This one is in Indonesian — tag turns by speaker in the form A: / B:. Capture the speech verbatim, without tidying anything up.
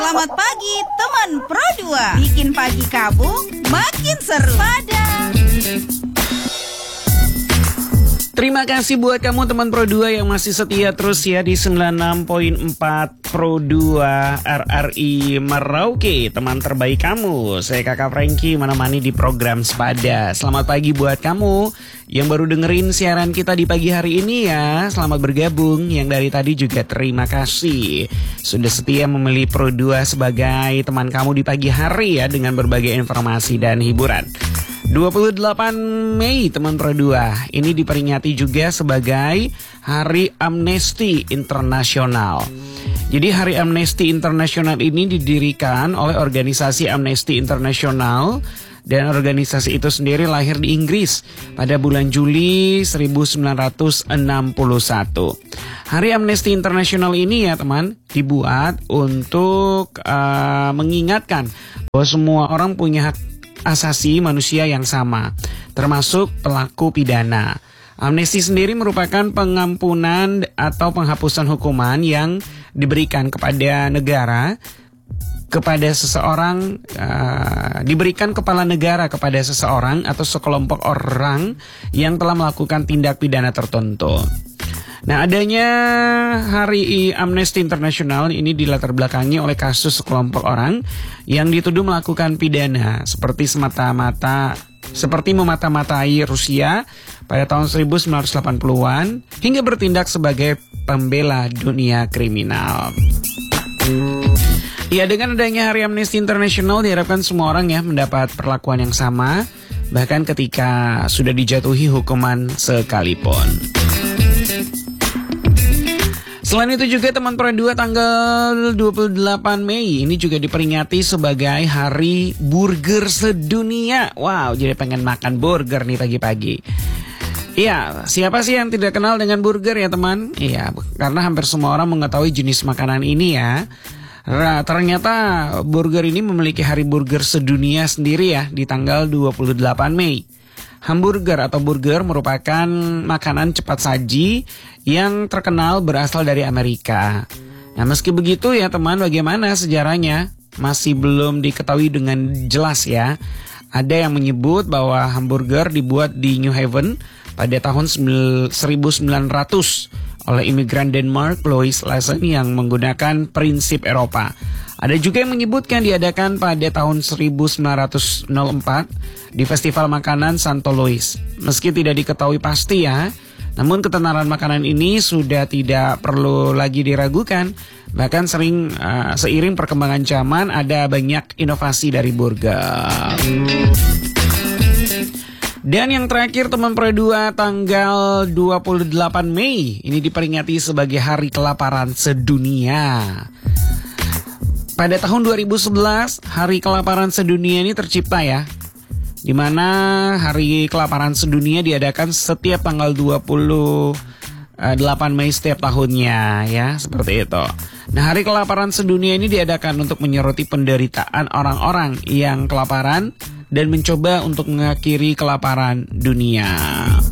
A: Selamat pagi teman Pro dua. Bikin pagi kamu makin seru. Pada
B: Terima kasih buat kamu teman Pro dua yang masih setia terus ya di sembilan puluh enam koma empat Pro dua R R I Merauke, teman terbaik kamu. Saya Kakak Franky menemani di program Sepada. Selamat pagi buat kamu yang baru dengerin siaran kita di pagi hari ini ya. Selamat bergabung. Yang dari tadi juga terima kasih sudah setia memilih Pro dua sebagai teman kamu di pagi hari ya, dengan berbagai informasi dan hiburan. dua puluh delapan Mei teman Pro dua ini diperingati juga sebagai Hari Amnesty Internasional. Jadi Hari Amnesty Internasional ini didirikan oleh organisasi Amnesty International, dan organisasi itu sendiri lahir di Inggris pada bulan Juli seribu sembilan ratus enam puluh satu. Hari Amnesty Internasional ini ya teman dibuat untuk uh, mengingatkan bahwa semua orang punya hak asasi manusia yang sama, termasuk pelaku pidana. Amnesti sendiri merupakan pengampunan atau penghapusan hukuman yang diberikan kepada negara, kepada seseorang, uh, diberikan kepala negara kepada seseorang atau sekelompok orang yang telah melakukan tindak pidana tertentu. Nah, adanya Hari Amnesty International ini dilatar belakangi oleh kasus sekelompok orang yang dituduh melakukan pidana seperti semata-mata seperti memata-matai Rusia pada tahun seribu sembilan ratus delapan puluhan hingga bertindak sebagai pembela dunia kriminal. Ya, dengan adanya Hari Amnesty International diharapkan semua orang ya mendapat perlakuan yang sama, bahkan ketika sudah dijatuhi hukuman sekalipun. Selain itu juga teman Pro dua tanggal dua puluh delapan Mei ini juga diperingati sebagai Hari Burger Sedunia. Wow, jadi pengen makan burger nih pagi-pagi. Iya, siapa sih yang tidak kenal dengan burger ya teman? Iya, karena hampir semua orang mengetahui jenis makanan ini ya. Nah, ternyata burger ini memiliki Hari Burger Sedunia sendiri ya di tanggal dua puluh delapan Mei. Hamburger atau burger merupakan makanan cepat saji yang terkenal berasal dari Amerika. Nah, meski begitu ya teman, bagaimana sejarahnya masih belum diketahui dengan jelas ya. Ada yang menyebut bahwa hamburger dibuat di New Haven pada tahun seribu sembilan ratus oleh imigran Denmark Louis Lassen yang menggunakan prinsip Eropa. Ada juga yang menyebutkan diadakan pada tahun seribu sembilan ratus empat di Festival Makanan Santo Louis. Meski tidak diketahui pasti ya, namun ketenaran makanan ini sudah tidak perlu lagi diragukan. Bahkan sering uh, seiring perkembangan zaman ada banyak inovasi dari burger. Dan yang terakhir teman Pro dua tanggal dua puluh delapan Mei ini diperingati sebagai Hari Kelaparan Sedunia. Pada tahun dua ribu sebelas, Hari Kelaparan Sedunia ini tercipta ya, di mana Hari Kelaparan Sedunia diadakan setiap tanggal dua puluh delapan Mei setiap tahunnya ya, seperti itu. Nah, Hari Kelaparan Sedunia ini diadakan untuk menyoroti penderitaan orang-orang yang kelaparan dan mencoba untuk mengakhiri kelaparan dunia.